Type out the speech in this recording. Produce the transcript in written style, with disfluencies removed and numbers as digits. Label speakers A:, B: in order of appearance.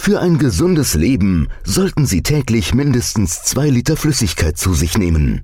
A: Für ein gesundes Leben sollten Sie täglich mindestens 2 Liter Flüssigkeit zu sich nehmen.